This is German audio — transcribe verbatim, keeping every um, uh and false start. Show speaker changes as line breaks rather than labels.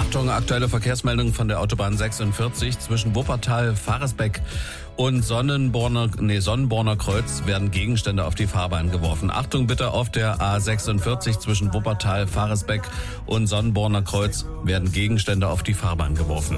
Achtung, aktuelle Verkehrsmeldung von der Autobahn sechsundvierzig zwischen Wuppertal, Faresbeck und Sonnenborner, nee, Sonnenborner Kreuz werden Gegenstände auf die Fahrbahn geworfen. Achtung bitte, auf der A sechsundvierzig zwischen Wuppertal, Faresbeck und Sonnenborner Kreuz werden Gegenstände auf die Fahrbahn geworfen.